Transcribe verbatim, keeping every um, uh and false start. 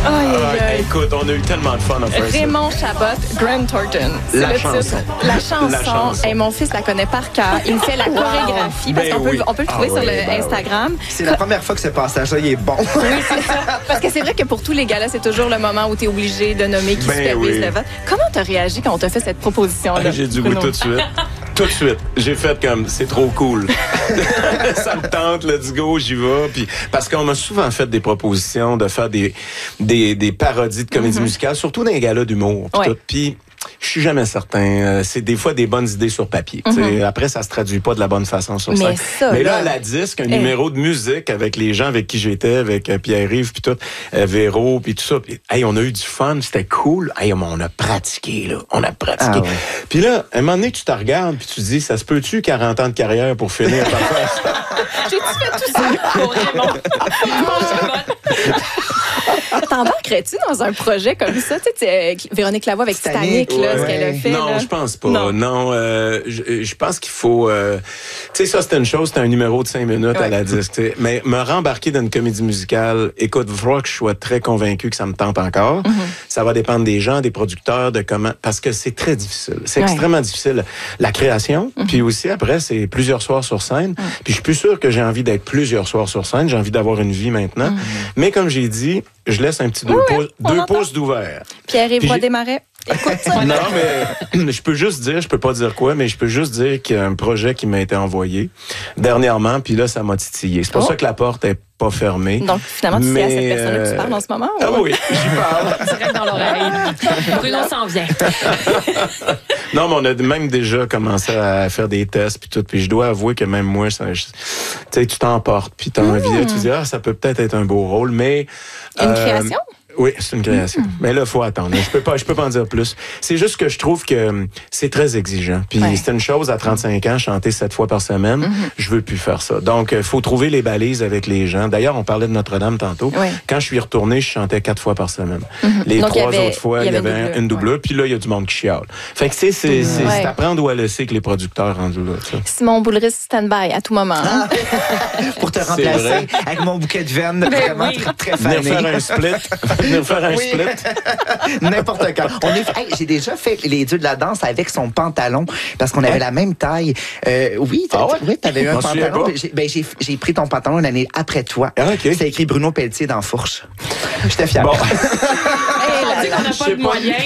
Ah, écoute, on a eu tellement de fun à faire Raymond Chabot, Grant Thornton. La le chanson. titre. La chanson. La chanson. Et mon fils la connaît par cœur. Il me fait la chorégraphie parce Ben qu'on peut, oui. on peut le trouver Ah sur oui, le ben Instagram. C'est la première fois que ce passage-là, il est bon. Oui, c'est ça. Parce que c'est vrai que pour tous les gars-là, c'est toujours le moment où tu es obligé de nommer qui Ben supervise oui. le vote. Comment tu as réagi quand on t'a fait cette proposition-là? Ah, j'ai du goût Bruno? tout de suite. Tout de suite. J'ai fait comme, c'est trop cool. Ça me tente, let's go, j'y vais. Puis, parce qu'on m'a souvent fait des propositions de faire des, des, des parodies de comédie Mm-hmm. musicale, surtout dans les galas d'humour. Puis Ouais. tout. Puis, je suis jamais certain. Euh, c'est des fois des bonnes idées sur papier. Mm-hmm. Après, ça se traduit pas de la bonne façon sur Mais scène. ça, Mais là, là, à la disque, un hey. numéro de musique avec les gens avec qui j'étais, avec euh, Pierre-Yves, puis tout, euh, Véro, puis tout ça. Puis, hey, on a eu du fun, c'était cool. Hey, on a pratiqué, là. On a pratiqué. Ah ouais. Puis là, à un moment donné, tu te regardes, puis tu te dis, ça se peut-tu quarante ans de carrière pour finir par faire ça? J'ai-tu fait tout ça pour Raymond? T'embarquerais-tu dans un projet comme ça? Tu sais, tu- Véronique Lavoie avec Titanic, Titanic, là, ouais. ce qu'elle a fait. Non, là. je pense pas. Non. Non, euh, je, je pense qu'il faut... euh, tu sais, ça, c'était une chose, c'était un numéro de cinq minutes Ouais. à la disque. tu sais. Mais me rembarquer dans une comédie musicale, écoute, il faudra que je sois très convaincu que ça me tente encore. Mm-hmm. Ça va dépendre des gens, des producteurs, de comment... Parce que c'est très difficile. C'est Ouais. extrêmement difficile. La création, Mm-hmm. puis aussi, après, c'est plusieurs soirs sur scène. Mm. Puis je suis plus sûr que j'ai envie d'être plusieurs soirs sur scène. J'ai envie d'avoir une vie maintenant. Mais comme j'ai dit, je laisse un petit deux, Oui, pouces, on deux entend. pouces d'ouvert. Pierre-Yves Puis Roy j'ai- Desmarais. Écoute ça. Non, mais je peux juste dire, je peux pas dire quoi, mais je peux juste dire qu'il y a un projet qui m'a été envoyé dernièrement, puis là, ça m'a titillé. C'est pour Oh. ça que la porte est pas fermée. Donc, finalement, tu sais à cette Mais, personne-là que tu euh, parles en ce moment? Ah ou- oui, j'y parle. Direct dans l'oreille. Bruno s'en vient. Non, mais on a même déjà commencé à faire des tests puis tout, puis je dois avouer que même moi, ça, je- tu sais, tu t'emportes, puis t'as envie, là, tu dis ah, ça peut peut-être être un beau rôle, mais Une euh, création? Oui, c'est une création. Mais là, il faut attendre. Je peux pas, je peux pas en dire plus. C'est juste que je trouve que hum, c'est très exigeant. Puis Ouais. c'est une chose à trente-cinq ans, chanter sept fois par semaine. Je veux plus faire ça. Donc, il faut trouver les balises avec les gens. D'ailleurs, on parlait de Notre-Dame tantôt. Ouais. Quand je suis retourné, je chantais quatre fois par semaine. Les Donc, il y trois avait- autres fois, il il y y avait avait une un- doubleur. une doubleur. Puis là, il y a du monde qui chiale. Fait que c'est, c'est, c'est, Ouais. c'est à prendre ou à laisser que les producteurs rendus là. ça. Simon Boulris, stand-by à tout moment. hein? Pour te C'est remplacer vrai. avec mon bouquet de veines vraiment oui. très, très Venir fané. faire un split. Venir faire un Oui. split. N'importe quand. On est, hey, j'ai déjà fait les dieux de la danse avec son pantalon parce qu'on avait Hein? la même taille. Euh, oui, Ah ouais? oui, t'avais eu un M'en souviens pantalon. pas. J'ai, ben, j'ai, j'ai pris ton pantalon une année après toi. Ah, OK. C'était écrit Bruno Pelletier dans Fourche. J'étais fière. Bon. Hey, là, On dit qu'on n'a Je pas sais de pas. moyens.